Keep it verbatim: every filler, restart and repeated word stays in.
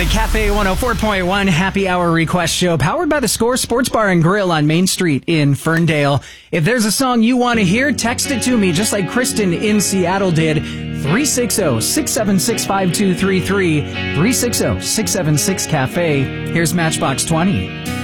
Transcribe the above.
the Cafe one oh four point one Happy Hour Request Show, powered by the Score Sports Bar and Grill on Main Street in Ferndale. If there's a song you want to hear, text it to me, just like Kristen in Seattle did. three six zero, six seven six, five two three three, three six zero, six seven six, CAFE. Here's Matchbox twenty.